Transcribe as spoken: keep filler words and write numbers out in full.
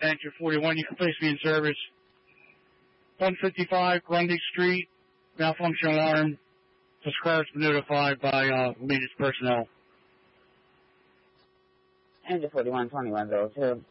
Rancher forty-one, you can place me in service. one fifty-five Grundy Street, malfunction alarm. Subscribers been notified by uh, maintenance personnel. Ranger forty-one, twenty-one oh two.